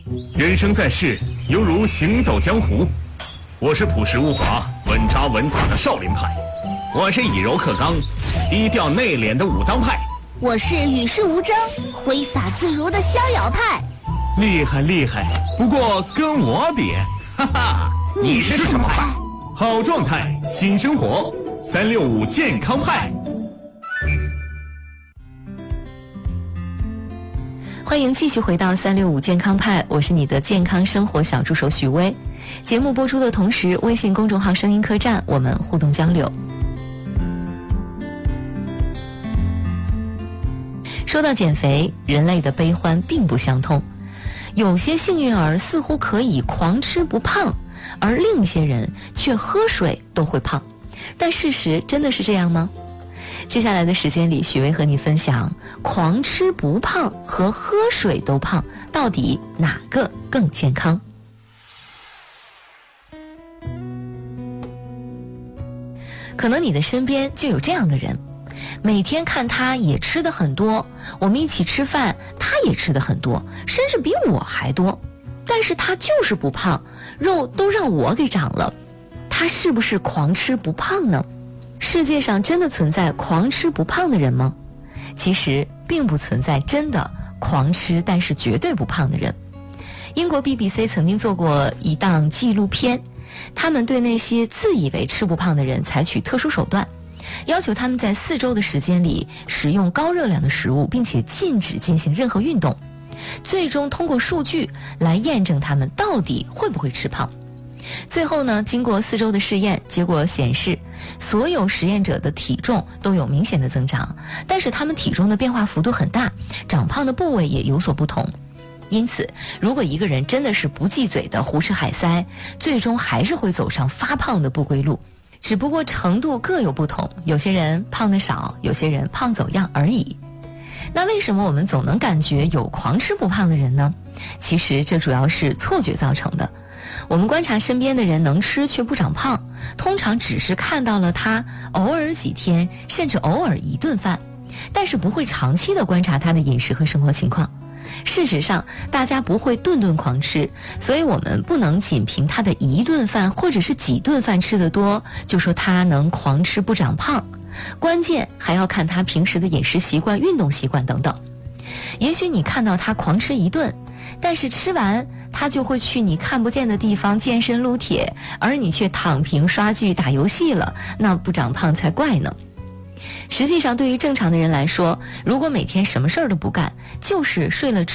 人生在世，犹如行走江湖。我是朴实无华、稳扎稳打的少林派，我是以柔克刚、低调内敛的武当派， 我是与世无争、挥洒自如的逍遥派。 厉害厉害，不过跟我比，哈哈。 你是什么派？ 好状态，新生活，365健康派。 欢迎继续回到365健康派，我是你的健康生活小助手许巍。节目播出的同时，微信公众号声音客栈我们互动交流。说到减肥，人类的悲欢并不相通，有些幸运儿似乎可以狂吃不胖，而另一些人却喝水都会胖，但事实真的是这样吗？接下来的时间里，许巍和你分享狂吃不胖和喝水都胖到底哪个更健康。可能你的身边就有这样的人，每天看他也吃得很多，我们一起吃饭他也吃得很多，甚至比我还多，但是他就是不胖，肉都让我给长了。他是不是狂吃不胖呢？世界上真的存在狂吃不胖的人吗？其实并不存在真的狂吃但是绝对不胖的人。英国 BBC 曾经做过一档纪录片，他们对那些自以为吃不胖的人采取特殊手段，要求他们在4周的时间里食用高热量的食物，并且禁止进行任何运动，最终通过数据来验证他们到底会不会吃胖。最后呢，经过4周的试验，结果显示所有实验者的体重都有明显的增长，但是他们体重的变化幅度很大，长胖的部位也有所不同。因此，如果一个人真的是不忌嘴的胡吃海塞，最终还是会走上发胖的不归路，只不过程度各有不同，有些人胖得少，有些人胖走样而已。那为什么我们总能感觉有狂吃不胖的人呢？其实这主要是错觉造成的。我们观察身边的人能吃却不长胖，通常只是看到了他偶尔几天，甚至偶尔一顿饭，但是不会长期的观察他的饮食和生活情况。事实上，大家不会顿顿狂吃，所以我们不能仅凭他的一顿饭或者是几顿饭吃得多，就说他能狂吃不长胖。关键还要看他平时的饮食习惯、运动习惯等等。也许你看到他狂吃一顿，但是吃完他就会去你看不见的地方健身撸铁，而你却躺平刷剧打游戏了，那不长胖才怪呢。实际上，对于正常的人来说，如果每天什么事儿都不干，就是睡了吃